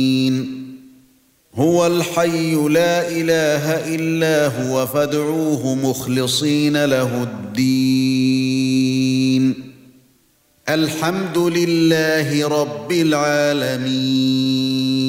هو الحي لا إله إلا هو فادعوه مخلصين له الدين الحمد لله رب العالمين.